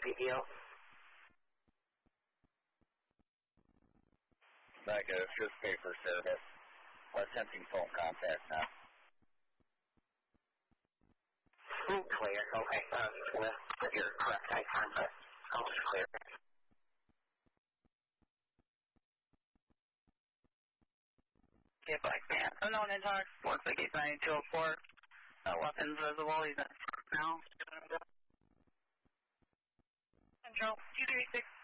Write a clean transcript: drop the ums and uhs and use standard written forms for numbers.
PPO. Negative, just pay for service. Attempting phone contact now. Clear, okay. With your correct time, but I'll just clear. Get back, man. Unknown in talk, 168-9204. Weapons visible, he's in now. Control, 236.